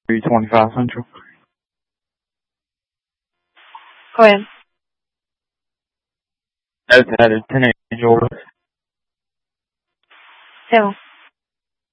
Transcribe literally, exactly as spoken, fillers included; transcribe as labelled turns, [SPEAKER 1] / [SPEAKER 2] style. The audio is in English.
[SPEAKER 1] twenty-five Central.
[SPEAKER 2] Go ahead.
[SPEAKER 1] That's had a teenage order.
[SPEAKER 2] Who?